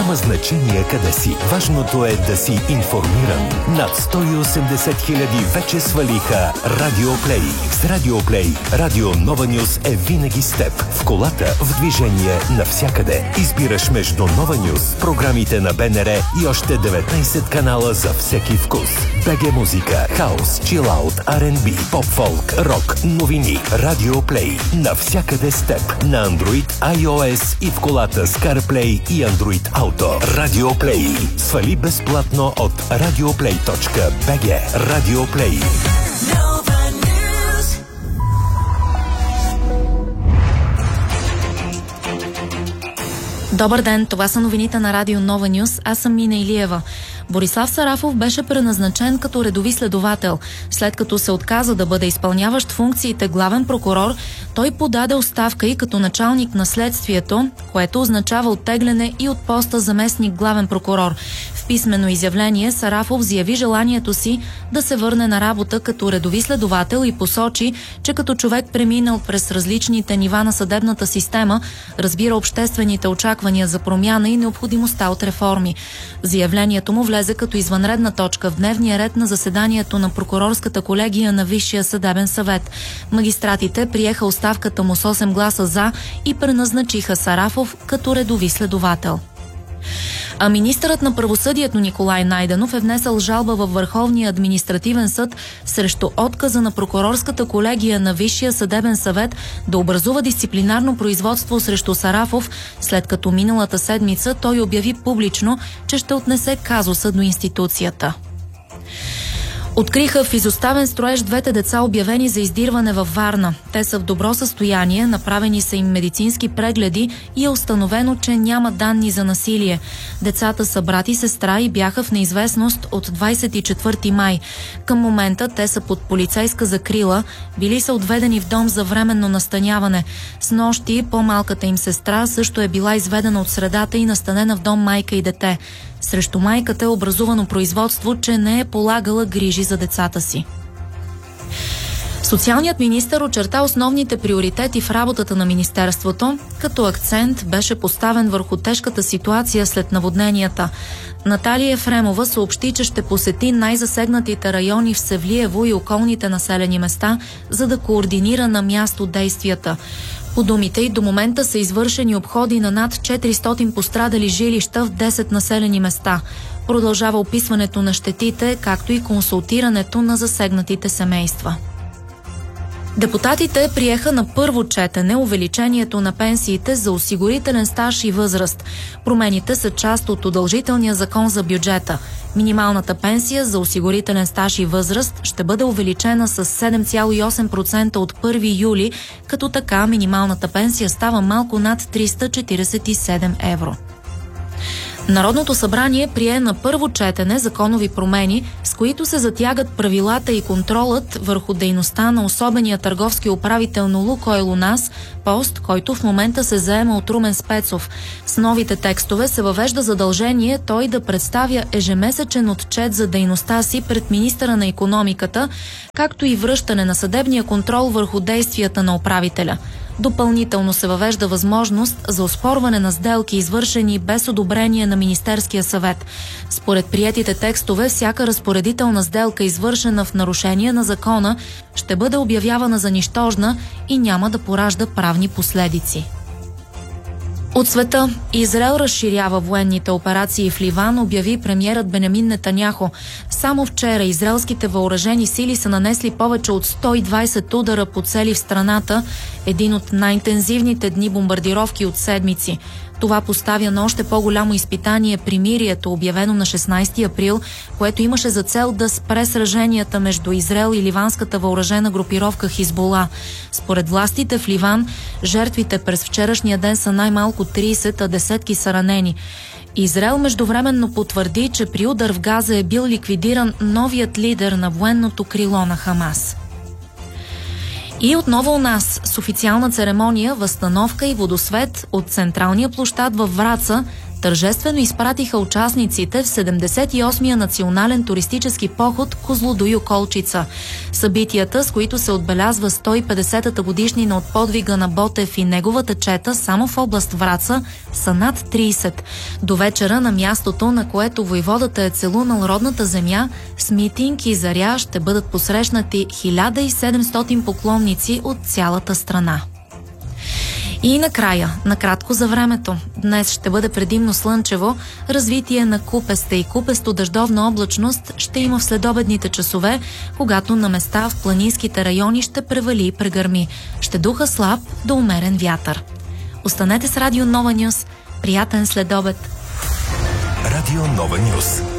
Няма значение къде си. Важното е да си информиран. Над 180 хиляди вече свалиха Радиоплей. С Радиоплей Радио Нова Нюс е винаги с теб. В колата, в движение, навсякъде. Избираш между Нова Нюс, програмите на БНР и още 19 канала за всеки вкус. БГ музика, хаус, чилаут, R&B, поп-фолк, рок, новини. Радиоплей. Навсякъде с теб. На Android, iOS и в колата с CarPlay и Android Auto. Радиоплей. Свали безплатно от radioplay.bg. Радиоплей. Добър ден, това са новините на Радио Нова Нюс. Аз съм Мина Илиева. Борислав Сарафов беше преназначен като редови следовател. След като се отказа да бъде изпълняващ функциите главен прокурор, той подаде оставка и като началник на следствието, което означава оттегляне и от поста заместник главен прокурор. В писмено изявление Сарафов заяви желанието си да се върне на работа като редови следовател и посочи, че като човек преминал през различните нива на съдебната система, разбира обществените очаквания за промяна и необходимостта от реформи. Заявлението му влезе като извънредна точка в дневния ред на заседанието на прокурорската колегия на Висшия съдебен съвет. Магистратите приеха оставката му с 8 гласа за и преназначиха Сарафов като редови следовател. А министърът на правосъдието Николай Найденов е внесъл жалба във Върховния административен съд срещу отказа на прокурорската колегия на Висшия съдебен съвет да образува дисциплинарно производство срещу Сарафов, след като миналата седмица той обяви публично, че ще отнесе казуса до институцията. Откриха в изоставен строеж двете деца, обявени за издирване във Варна. Те са в добро състояние, направени са им медицински прегледи и е установено, че няма данни за насилие. Децата са брат и сестра и бяха в неизвестност от 24 май. Към момента те са под полицейска закрила, били са отведени в дом за временно настаняване. Снощи по-малката им сестра също е била изведена от средата и настанена в дом майка и дете. Срещу майката е образувано производство, че не е полагала грижи за децата си. Социалният министър очерта основните приоритети в работата на министерството, като акцент беше поставен върху тежката ситуация след наводненията. Наталия Ефремова съобщи, че ще посети най-засегнатите райони в Севлиево и околните населени места, за да координира на място действията. По думите й, до момента са извършени обходи на над 400 пострадали жилища в 10 населени места. Продължава описването на щетите, както и консултирането на засегнатите семейства. Депутатите приеха на първо четене увеличението на пенсиите за осигурителен стаж и възраст. Промените са част от удължителния закон за бюджета. Минималната пенсия за осигурителен стаж и възраст ще бъде увеличена с 7,8% от 1 юли, като така минималната пенсия става малко над 347 евро. Народното събрание прие на първо четене законови промени, с които се затягат правилата и контролът върху дейността на особения търговски управител на Лукойл у нас, пост, който в момента се заема от Румен Спецов. С новите текстове се въвежда задължение той да представя ежемесечен отчет за дейността си пред министъра на икономиката, както и връщане на съдебния контрол върху действията на управителя. Допълнително се въвежда възможност за оспорване на сделки, извършени без одобрение на Министерския съвет. Според приетите текстове, всяка разпоредителна сделка, извършена в нарушение на закона, ще бъде обявявана за нищожна и няма да поражда правни последици. От света, Израел разширява военните операции в Ливан, обяви премиерът Бенямин Нетаняху. Само вчера израелските въоръжени сили са нанесли повече от 120 удара по цели в страната, един от най-интензивните дни бомбардировки от седмици. Това поставя на още по-голямо изпитание примирието, обявено на 16 април, което имаше за цел да спре сраженията между Израел и ливанската въоръжена групировка Хизбола. Според властите в Ливан, жертвите през вчерашния ден са най-малко 30, а десетки са ранени. Израел междувременно потвърди, че при удар в Газа е бил ликвидиран новият лидер на военното крило на Хамас. И отново у нас с официална церемония, възстановка и водосвет от централния площад във Враца тържествено изпратиха участниците в 78-я национален туристически поход Козлодуй Околчица. Събитията, с които се отбелязва 150-та годишнина от подвига на Ботев и неговата чета само в област Враца, са над 30. До вечера на мястото, на което войводата е целунал родната земя, с митинг и заря ще бъдат посрещнати 1700 поклонници от цялата страна. И накрая, накратко за времето. Днес ще бъде предимно слънчево, развитие на купеста и купесто-дъждовна облачност ще има в следобедните часове, когато на места в планинските райони ще превали и прегърми. Ще духа слаб до умерен вятър. Останете с Радио Нова Нюс. Приятен следобед! Радио Нова Нюс.